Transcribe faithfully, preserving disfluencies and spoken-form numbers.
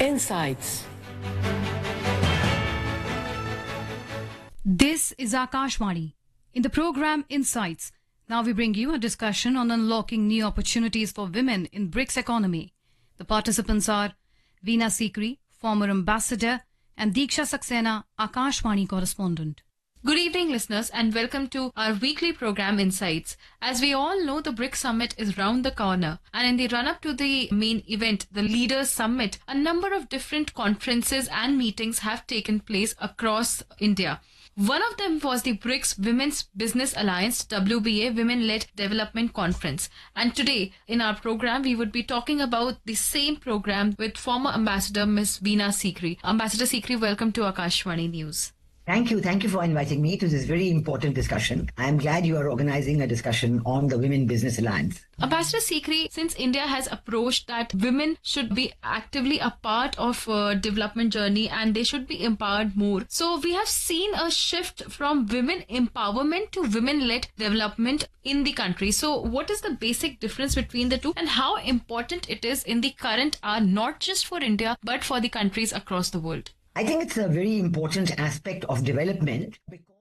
Insights. This is Akashvani. In the program Insights, now we bring you a discussion on unlocking new opportunities for women in BRICS economy. The participants are Veena Sikri, former ambassador, and Diksha Saxena, Akashvani correspondent. Good evening, listeners, and welcome to our weekly program Insights. As we all know, the BRICS Summit is round the corner, and in the run-up to the main event, the Leaders Summit, a number of different conferences and meetings have taken place across India. One of them was the BRICS Women's Business Alliance, W B A, Women-Led Development Conference. And today, in our program, we would be talking about the same program with former Ambassador Miss Veena Sikri. Ambassador Sikri, welcome to Akashvani News. Thank you. Thank you for inviting me to this very important discussion. I am glad you are organizing a discussion on the Women Business Alliance. Ambassador Sikri, since India has approached that women should be actively a part of uh, development journey and they should be empowered more. So we have seen a shift from women empowerment to women-led development in the country. So what is the basic difference between the two and how important it is in the current hour, not just for India, but for the countries across the world? I think it's a very important aspect of development because